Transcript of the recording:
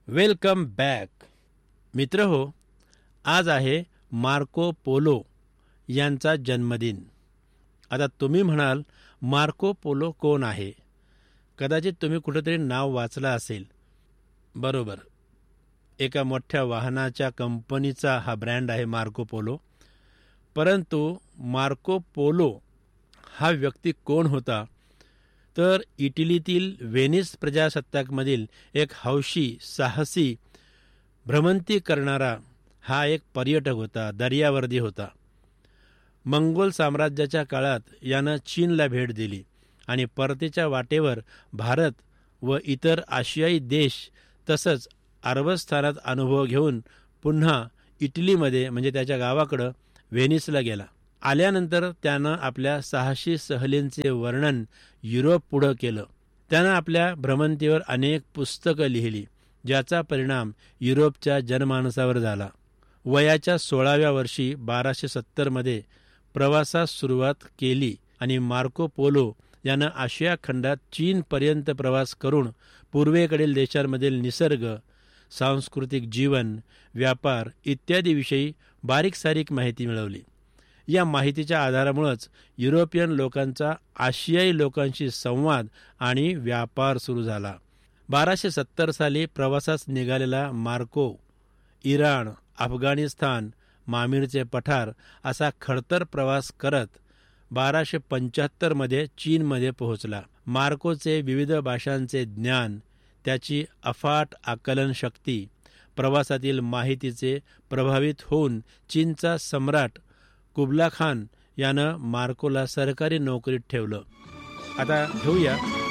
Welcome back. मित्र हो, आज आहे मार्को पोलो यांचा जन्मदिन. आता तुम्ही म्हणाल, मार्को पोलो कोण आहे? कदाचित तुम्ही कुठेतरी नाव वाचलं असेल. बरोबर, एका मोठ्या वाहनाच्या कंपनीचा हा ब्रँड आहे मार्को पोलो. परंतु मार्को पोलो हा व्यक्ती कोण होता? तर इटलीतील व्हेनिस प्रजासत्ताकमधील एक हौशी, साहसी, भ्रमंती करणारा हा एक पर्यटक होता, दर्यावर्दी होता. मंगोल साम्राज्याच्या काळात यानं चीनला भेट दिली आणि परतीच्या वाटेवर भारत व इतर आशियाई देश तसंच अरबस्थानात अनुभव घेऊन पुन्हा इटलीमध्ये म्हणजे त्याच्या गावाकडं व्हेनिसला गेला. आल्यानंतर त्यानं आपल्या साहसी सहलींचे वर्णन युरोप पुढं केलं. त्यानं आपल्या भ्रमंतीवर अनेक पुस्तकं लिहिली, ज्याचा परिणाम युरोपच्या जनमानसावर झाला. वयाच्या 16व्या वर्षी 1270 प्रवासास सुरुवात केली आणि मार्को पोलो यानं आशिया खंडात चीनपर्यंत प्रवास करून पूर्वेकडील देशांमधील निसर्ग, सांस्कृतिक जीवन, व्यापार इत्यादी विषयी बारीक सारीक माहिती मिळवली. या माहितीच्या आधारामुळेच युरोपियन लोकांचा आशियाई लोकांशी संवाद आणि व्यापार सुरू झाला. 1270 साली प्रवासास निघालेला मार्को इराण, अफगाणिस्तान, मामीरचे पठार असा खडतर प्रवास करत 1275 चीनमध्ये पोहोचला. मार्कोचे विविध भाषांचे ज्ञान, त्याची अफाट आकलन शक्ती, प्रवासातील माहितीचे प्रभावित होऊन चीनचा सम्राट कुबला खान यानं मार्कोला सरकारी नोकरीत ठेवलं. आता घेऊया